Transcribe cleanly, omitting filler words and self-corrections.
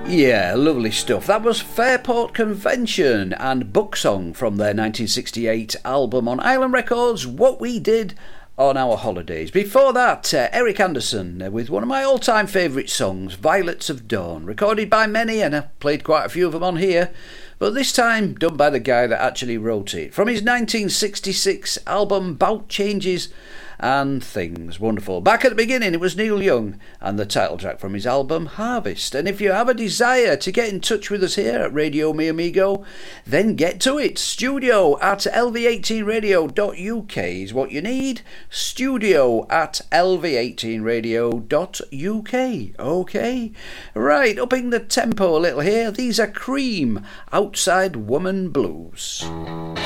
Yeah, lovely stuff. That was Fairport Convention and Book Song from their 1968 album on Island Records, What We Did on Our Holidays. Before that, Eric Anderson with one of my all-time favourite songs, Violets of Dawn, recorded by many, and I've played quite a few of them on here, but this time done by the guy that actually wrote it. From his 1966 album, Bout Changes and Things. Wonderful. Back at the beginning, it was Neil Young and the title track from his album Harvest. And if you have a desire to get in touch with us here at Radio Mi Amigo, then get to it. Studio at lv18radio.uk is what you need. Studio at lv18radio.uk. Okay. Right, upping the tempo a little here. These are Cream, Outside Woman Blues.